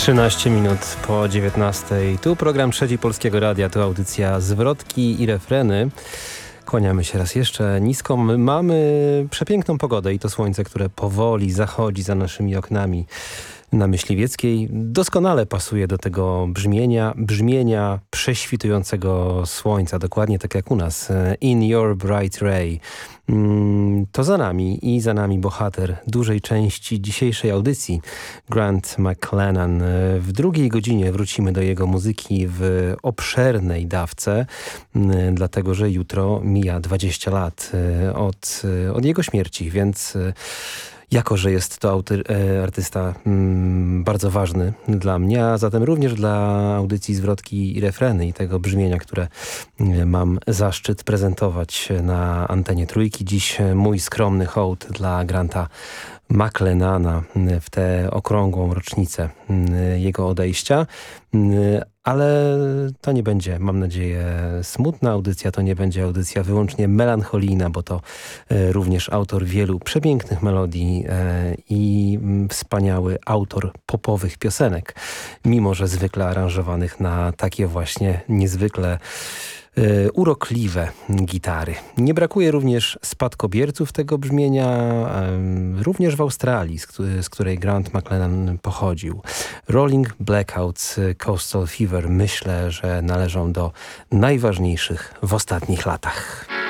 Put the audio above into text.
13 minut po 19. Tu program Trzeci Polskiego Radia, tu audycja Zwrotki i refreny. Kłaniamy się raz jeszcze nisko. Mamy przepiękną pogodę i to słońce, które powoli zachodzi za naszymi oknami na Myśliwieckiej. Doskonale pasuje do tego brzmienia prześwitującego słońca, dokładnie tak jak u nas. In Your Bright Ray. To za nami i za nami bohater dużej części dzisiejszej audycji, Grant McLennan. W drugiej godzinie wrócimy do jego muzyki w obszernej dawce, dlatego że jutro mija 20 lat od jego śmierci, więc jako że jest to artysta bardzo ważny dla mnie, a zatem również dla audycji Zwrotki i refreny i tego brzmienia, które mam zaszczyt prezentować na antenie Trójki. Dziś mój skromny hołd dla Granta McLennana w tę okrągłą rocznicę jego odejścia. Ale to nie będzie, mam nadzieję, smutna audycja, to nie będzie audycja wyłącznie melancholijna, bo to również autor wielu przepięknych melodii i wspaniały autor popowych piosenek, mimo że zwykle aranżowanych na takie właśnie niezwykle urokliwe gitary. Nie brakuje również spadkobierców tego brzmienia, również w Australii, z której Grant McLennan pochodził. Rolling Blackouts, Coastal Fever myślę, że należą do najważniejszych w ostatnich latach.